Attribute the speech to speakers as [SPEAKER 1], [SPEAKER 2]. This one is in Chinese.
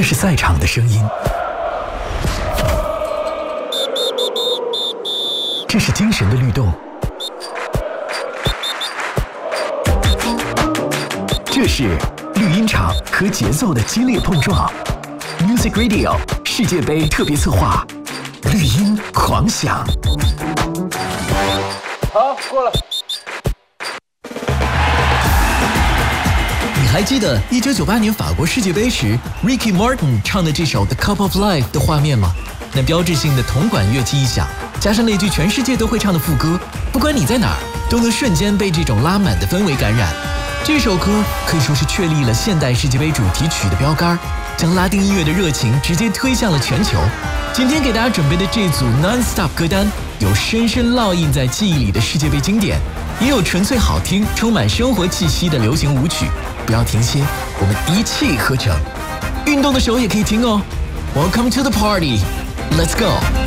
[SPEAKER 1] 这是赛场的声音，这是精神的律动，这是绿茵场和节奏的激烈碰撞。Music Radio 世界杯特别策划，绿茵狂想。
[SPEAKER 2] 好，过了。
[SPEAKER 3] 你还记得1998年法国世界杯时 Ricky Martin 唱的这首《The Cup of Life》的画面吗？那标志性的铜管乐器一响，加上那句全世界都会唱的副歌，不管你在哪儿，都能瞬间被这种拉满的氛围感染。这首歌可以说是确立了现代世界杯主题曲的标杆，将拉丁音乐的热情直接推向了全球。今天给大家准备的这组 non-stop 歌单，有深深烙印在记忆里的世界杯经典，也有纯粹好听、充满生活气息的流行舞曲。不要停歇，我们一气呵成。运动的时候也可以听哦。Welcome to the party, let's go.